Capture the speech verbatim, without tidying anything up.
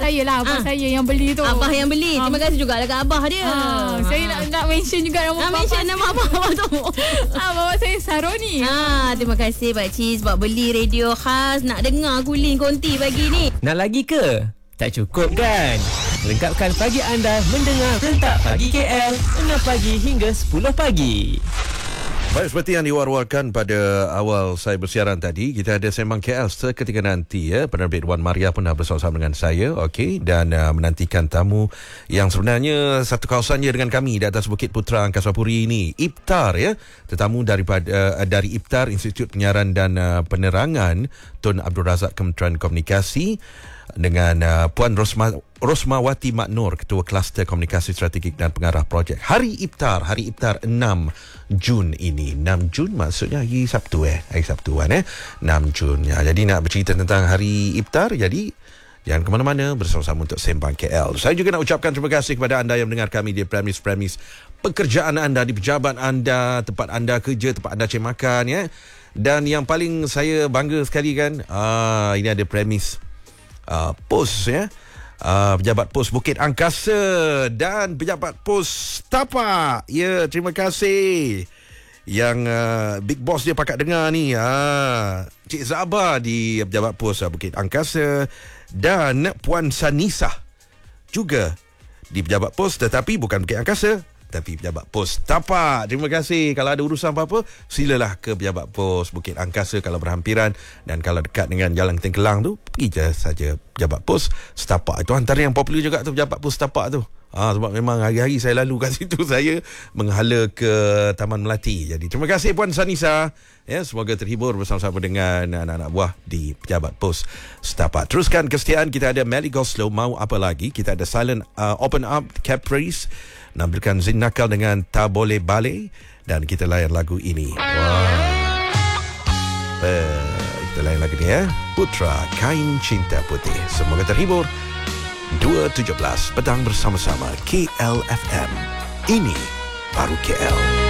saya lah. Abah ha. saya yang beli tu. Abah yang beli. Ha. Terima kasih juga kat abah dia. Ha. Saya nak, nak mention juga nama nak bapak. mention nama abah tu. Ha, bapak saya Saroni. Ha, terima kasih Pakcik sebab beli radio khas. Nak dengar Guling Konti pagi ni. Nak lagi ke? Tak cukup kan? Lengkapkan pagi anda mendengar Rentak Pagi K L enam pagi hingga sepuluh pagi. Baik, seperti yang diwar-warkan pada awal saya bersiaran tadi, kita ada Sembang K L seketika nanti ya. Penerbit Wan Maria pun dah bersama-sama dengan saya, okey, dan uh, menantikan tamu yang sebenarnya satu kawasan je dengan kami di atas Bukit Putra Angkasa Puri ini. Iptar ya. Tetamu daripada uh, dari Iptar Institut Penyiaran dan uh, Penerangan Tun Abdul Razak Kementerian Komunikasi dengan uh, Puan Rosma, Rosmawati Maknur, Ketua Kluster Komunikasi Strategik dan Pengarah Projek. Hari Iptar, Hari Iptar enam Jun ini. enam Jun maksudnya hari Sabtu eh. Hari Sabtu kan eh. enam Jun. Ya, jadi nak bercerita tentang Hari Iptar, jadi jangan ke mana-mana, bersama-sama untuk Sembang K L. Saya juga nak ucapkan terima kasih kepada anda yang mendengar kami di premis-premis pekerjaan anda, di pejabat anda, tempat anda kerja, tempat anda cari makan ya. Dan yang paling saya bangga sekali kan, ah, ini ada premis Uh, pos ya, uh, pejabat pos Bukit Angkasa dan pejabat pos Tapak. Ya, terima kasih yang uh, big boss dia pakat dengar ni, uh, Cik Zaba di pejabat pos uh, Bukit Angkasa dan Puan Sanisa juga di pejabat pos, tetapi bukan Bukit Angkasa tapi pejabat pos Tapak. Terima kasih. Kalau ada urusan apa-apa, silalah ke pejabat pos Bukit Angkasa kalau berhampiran, dan kalau dekat dengan Jalan Tengkelang tu, pergi je saja pejabat pos Tapak. Itu antara yang popular juga tu, pejabat pos Tapak tu. Ha, sebab memang hari-hari saya lalu kat situ, saya menghala ke Taman Melati. Jadi terima kasih Puan Sanisa. Ya, semoga terhibur bersama-sama dengan anak-anak buah di pejabat pos Tapak. Teruskan kesetiaan. Kita ada Melly Goslow, Mau Apa Lagi. Kita ada Silent uh, Open Up, Caprice, menampilkan Zin Nakal dengan Tak Boleh Balik, dan kita layan lagu ini. Wow. Uh, kita layan lagu ni ya. Putra Kain Cinta Putih. Semoga terhibur. dua tujuh belas petang bersama-sama K L F M. Ini baru K L.